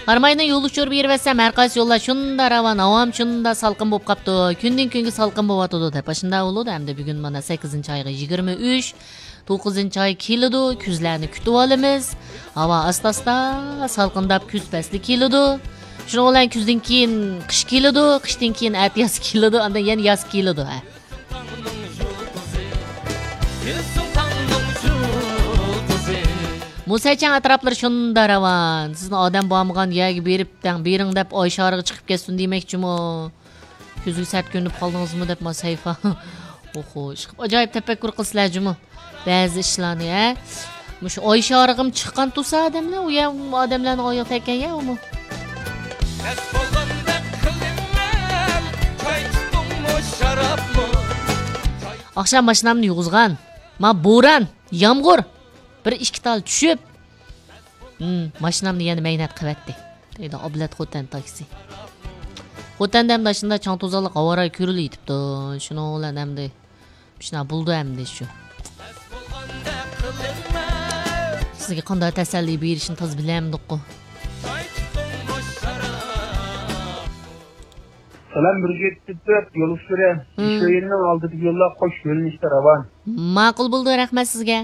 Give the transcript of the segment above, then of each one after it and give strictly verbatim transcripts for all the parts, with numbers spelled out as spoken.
Qarmaydan yo'l uchirib beribsam, har qaysi yo'llar shunda ravan, avam shunda salqin bo'lib qapti. Kundan kunga salqin bo'lyotdi deb. Shunda bo'ldi. Hamda bugun mana sakkizinchi oyga yigirma uch, to'qqizinchi oy keladi. Kuzlarni kutib olamiz. Havo asta-asta salqindab kuz fasli keladi. Shuna bilan kuzdan keyin qish keladi, qishdan keyin atiyaz keladi, anda yana yoz keladi. Musaychan atroflar shunda ravan. Sizni odam bo'lmagan yerga berib, bering deb oy shariga chiqib ketsin demoqchimi? Kuzga sat ko'nib qoldingizmi deb ma sayfa. Oho, chiqib ajoyib tafakkur qilsizlarmi? Ba'zi ishlarni, ha? Mush oy sharig'im chiqqan tursa odamlar, u ham odamlarning oyoq tekkan ya, umi. Akşam mashinamni yug'izgan. Ma bo'ron, yomg'ir bir ikki tal tushib, hmm, mashinamni yana mehnat qilyapti. Deydi Oblat Xotan taksi. Xotan ham dashында chang to'zaliq avara ko'rilyapti. Shuni bilan hamda shuna buldi hamda shu. Sizga qanday tasalli berishni toz bilamdiq-ku. Salam bir yetdi dört yol üstüne şu yerinin aldığı yolla koş yönünüşte ravan. Ma'qul bo'ldi, rahmat sizga.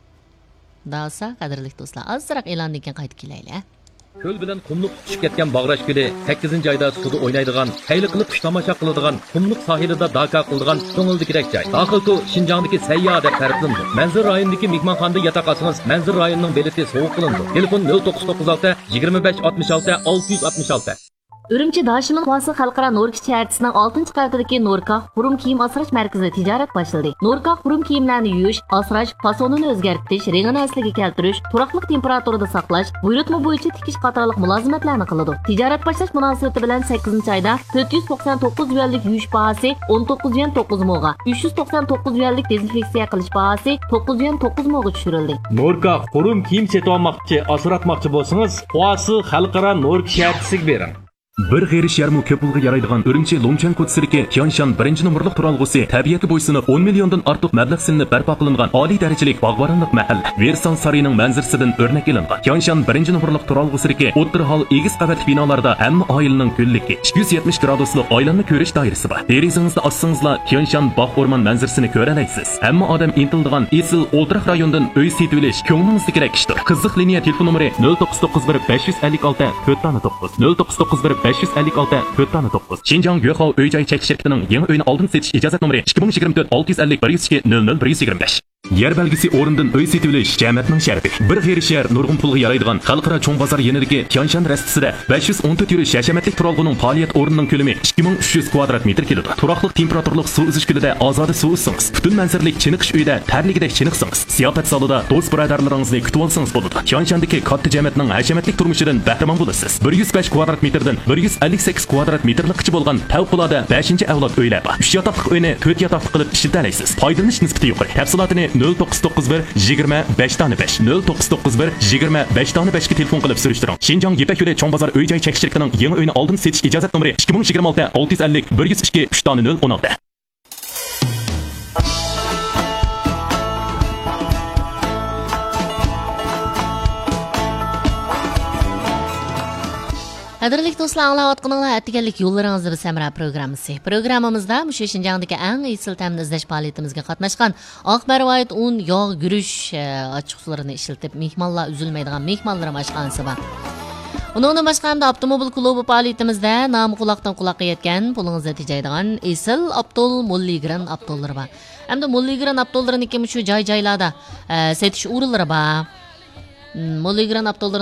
Dasa, qadrli do'stlar, azroq e'londan keyin qaytib kelaylik. Ko'l bilan qumliq tushib ketgan Bag'rash ko'li sakkizinchi oyda suvda o'ynaydigan, hayli qilib xush tomosha qiladigan, qumliq sohilida daka qiladigan ko'ngildikirek joy. Daxilku Xinjiangdagi sayyoh deb ta'riflandi. Manzur rayonidagi mehmonxonada yotoq olsangiz, Manzur rayonining beleti sovuq qilindi. Telefon nol to'qqiz to'qqiz olti yigirma besh oltmish olti olti yuz oltmish olti. Urumchi Dashimin Qonsi xalqaro Norka shaharchasining oltinchi qavatidagi Norka Xurum kiyim asrash markazida tijorat boshladi. Norka Xurum kiyimlarni yuvish, asrash, fasonini o'zgartirish, rangini asliga keltirish, turaqliq temperaturada saqlash, buyurtma bo'yicha tikish qatorliq mulozimatlarni qiladi. Tijorat boshlash munosabati bilan sakkizinchi oyda to'rt yuz to'qson to'qqiz yuanlik yuvish bahasi o'n to'qqiz yuan to'qqiz mo'ga, uch yuz to'qson to'qqiz yuanlik dezinfeksiya qilish bahasi to'qqiz yuan to'qqiz mo'ga tushirildi. Norka Xurum kiyim sotib olmoqchi, asratmoqchi bo'lsangiz, Qonsi xalqaro Norka shaharchasiga bering. Bir g'erish yarmu ko'p pulga yaraydigan Urumchi Longchan Kotsirki Tianshan birinchi nomerlik turalg'usi tabiati bo'ysunib o'n milliondan ortiq mablag' silinib barpo qilingan oliy darajalik bog'boronlik mahalla Versan sarining manzarasidan o'rnak ilingan. Tianshan birinchi nomerlik turalg'usiki o'ttir hol egiz qavatli binolarda hamma oilaning ko'lligi ikki yuz yetmish graduslik oilanni ko'rish doirasi bor. Derizingizda ochsangizlar Tianshan bog' o'rmon manzarasini ko'ra olasiz. Hamma odam intildigan esil o'ltiraq rayondan uy setib olish ko'nglingizni kerak ishdir. Qiziq liniya telefon nomeri nol to'qqiz to'qqiz bir besh yuz ellik olti to'rt to'qqiz nol to'qqiz to'qqiz bir besh yuz ellik olti to'rt to'qqiz. Xinjiang Yuhao uy-joy chekish shirkatining yangi uyni oldin setish ijozat nomeri ikki ming yigirma to'rt olti yuz ellik bir yuz ikki nol nol bir yuz yigirma besh. Yer belgisi o'rindan uy setib olish jamoatning sharafi. Bir g'erish yer nurg'un pulga yaraydigan xalqaro cho'ng bozor yanidagi Tianshan rastasida besh yuz o'n to'rt yurish hashamatlik turalg'uning faoliyat o'rnining ko'lami ikki ming uch yuz kvadrat metr keladi. Turaqliq temperaturlik suv uzish ko'lida ozoda suv uzsangiz, butun manzaralik chiniqish uyida tarligidek chiniqsangiz, ziyofat zalida do'st birodarlaringizni kutib olsangiz bo'ladi. Tianshandagi katta jamoatning hashamatlik turmushidan bahramand bo'lasiz. bir yuz besh kvadrat metrdan bir yuz ellik sakkiz kvadrat metrlikcha bo'lgan favqulodda beshinchi avlod uylar bor. uch yotoqli uyni to'rt yotoqli qilib ishlatalaysiz. Foydalanish nisbati yuqori. Tafsilotini nol to'qqiz to'qqiz bir yigirma besh besh nol to'qqiz to'qqiz bir yigirma besh besh ga telefon qilib surishtiring. Xinjiang Yipak yo'li cho'ng bozor uy-joy chekish shirkatining yangi uyni oldin setish ijozat nomeri ikki ming yigirma olti olti yuz ellik bir yuz ikki uch nol o'n olti. Qadrli do'stlar, anglayotganinglar atganlik yo'llaringizda bir samara programmasi. Programmamizda mushu Xinjiangdagi eng esil ta'mni izlash faoliyatimizga qatnashgan Oqbarvoyit un, yog', guruch ochiqsularini ishlatib mehmonlar uzilmaydigan mehmonlar mashqanasi bor. Uningdan boshqa hamda avtomobil klubi faoliyatimizda nomi quloqdan quloqqa yetgan pulingizga tejaydigan esil Abdul Mulligran Abdullari bor. Hamda Mulligran Abdullariniki mushu joy-joylarda setish o'rinlari bor. Mulligran Abdullari